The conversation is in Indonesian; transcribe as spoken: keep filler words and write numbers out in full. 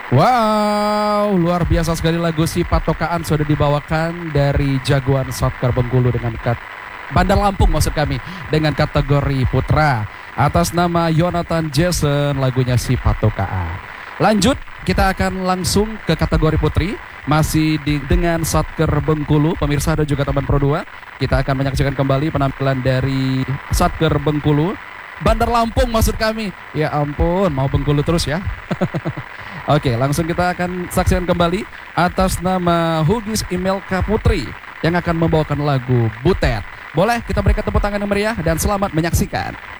Wow, luar biasa sekali lagu Si Patokaan sudah dibawakan dari jagoan Soccer Bengkulu dengan kat Bandar Lampung maksud kami dengan kategori putra atas nama Yonatan Jason lagunya Si Patokaan. Lanjut kita akan langsung ke kategori putri masih di, dengan Soccer Bengkulu pemirsa dan juga teman Pro dua. Kita akan menyaksikan kembali penampilan dari Soccer Bengkulu Bandar Lampung maksud kami. Ya ampun, mau Bengkulu terus ya. Oke, langsung kita akan saksikan kembali atas nama Hugis Imelka Putri yang akan membawakan lagu Butet. Boleh kita berikan tepuk tangan yang meriah dan selamat menyaksikan.